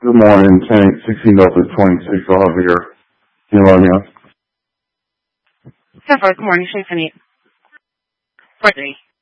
Good morning, Tank. 16 Delta 26 over here. Can you let me know? Good morning, Symphony. 43.